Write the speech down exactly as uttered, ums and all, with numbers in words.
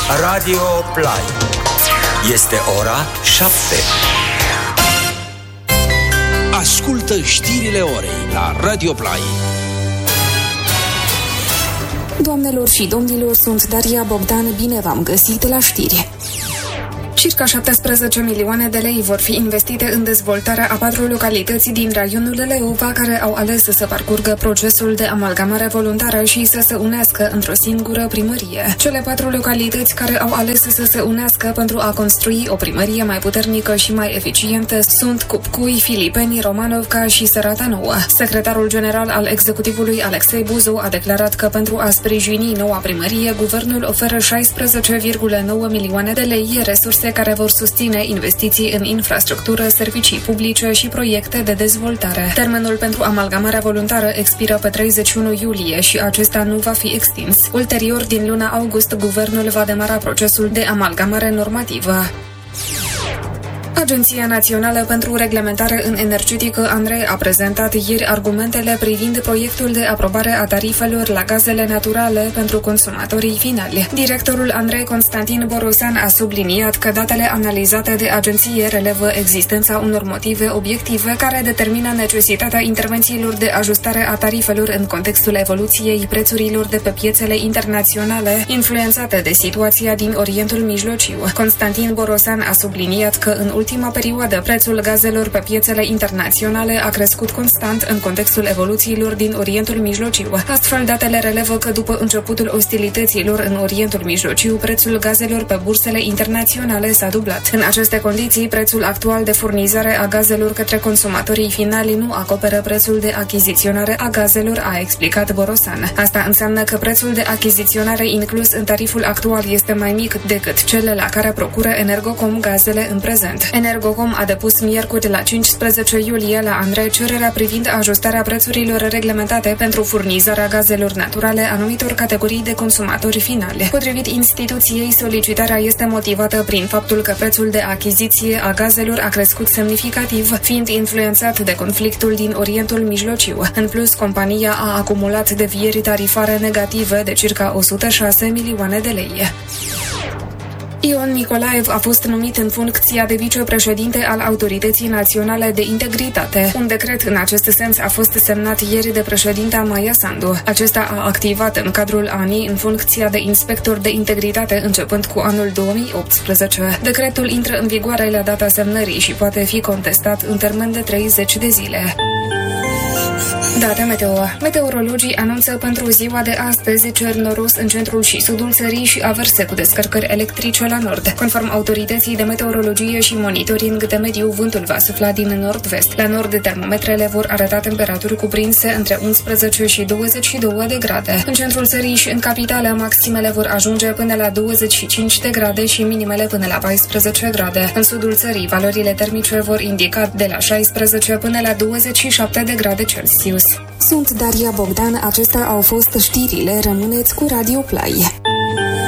Radio Play. Este ora șapte. Ascultă știrile orei la Radio Play. Doamnelor și domnilor, sunt Daria Bogdan, bine v-am găsit la știri. Circa șaptesprezece milioane de lei vor fi investite în dezvoltarea a patru localități din raionul Leova care au ales să parcurgă procesul de amalgamare voluntară și să se unească într-o singură primărie. Cele patru localități care au ales să se unească pentru a construi o primărie mai puternică și mai eficientă sunt Cupcui, Filipeni, Romanovca și Sărata Nouă. Secretarul general al executivului Alexei Buzu a declarat că pentru a sprijini noua primărie, guvernul oferă șaisprezece virgulă nouă milioane de lei, resurse care vor susține investiții în infrastructură, servicii publice și proiecte de dezvoltare. Termenul pentru amalgamarea voluntară expiră pe treizeci și unu iulie și acesta nu va fi extins. Ulterior, din luna august, guvernul va demara procesul de amalgamare normativă. Agenția Națională pentru Reglementare în Energetică, ANRE, a prezentat ieri argumentele privind proiectul de aprobare a tarifelor la gazele naturale pentru consumatorii finali. Directorul ANRE, Constantin Borosan, a subliniat că datele analizate de agenție relevă existența unor motive obiective care determină necesitatea intervențiilor de ajustare a tarifelor în contextul evoluției prețurilor de pe piețele internaționale, influențate de situația din Orientul Mijlociu. Constantin Borosan a subliniat că în ultima perioadă prețul gazelor pe piețele internaționale a crescut constant în contextul evoluțiilor din Orientul Mijlociu. Astfel, datele relevă că după începutul ostilităților în Orientul Mijlociu, prețul gazelor pe bursele internaționale s-a dublat. În aceste condiții, prețul actual de furnizare a gazelor către consumatorii finali nu acoperă prețul de achiziționare a gazelor, a explicat Borosan. Asta înseamnă că prețul de achiziționare inclus în tariful actual este mai mic decât cel la care procură Energocom gazele în prezent. Energocom a depus miercuri la cincisprezece iulie la ANRE cererea privind ajustarea prețurilor reglementate pentru furnizarea gazelor naturale anumitor categorii de consumatori finali. Potrivit instituției, solicitarea este motivată prin faptul că prețul de achiziție a gazelor a crescut semnificativ, fiind influențat de conflictul din Orientul Mijlociu. În plus, compania a acumulat devieri tarifare negative de circa o sută șase milioane de lei. Ion Nicolaev a fost numit în funcția de vicepreședinte al Autorității Naționale de Integritate. Un decret în acest sens a fost semnat ieri de președinta Maia Sandu. Acesta a activat în cadrul A N I în funcția de inspector de integritate începând cu anul două mii optsprezece. Decretul intră în vigoare la data semnării și poate fi contestat în termen de treizeci de zile. Date meteo. Meteorologii anunță pentru ziua de astăzi cer noros în centrul și sudul țării și averse cu descărcări electrice la nord. Conform autorității de meteorologie și monitoring de mediu, vântul va sufla din nord-vest. La nord, termometrele vor arăta temperaturi cuprinse între unsprezece și douăzeci și două de grade. În centrul țării și în capitală, maximele vor ajunge până la douăzeci și cinci de grade și minimele până la paisprezece grade. În sudul țării, valorile termice vor indica de la șaisprezece până la douăzeci și șapte de grade Celsius. Sunt Daria Bogdan, acestea au fost știrile, rămâneți cu Radio Play.